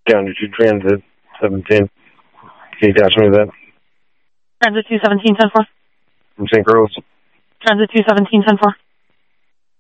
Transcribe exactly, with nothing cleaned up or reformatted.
down to Transit seventeen. Can you dash me that? Transit two seventeen ten four. From Saint Rose. Transit two seventeen ten four.